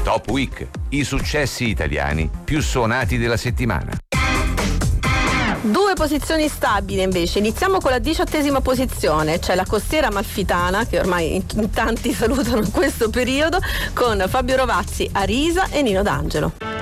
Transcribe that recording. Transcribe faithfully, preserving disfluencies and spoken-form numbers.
Top Week, i successi italiani più suonati della settimana. Due posizioni stabili invece. Iniziamo con la diciottesima posizione. C'è la Costiera Amalfitana, che ormai in, in tanti salutano in questo periodo, con Fabio Rovazzi, Arisa e Nino D'Angelo.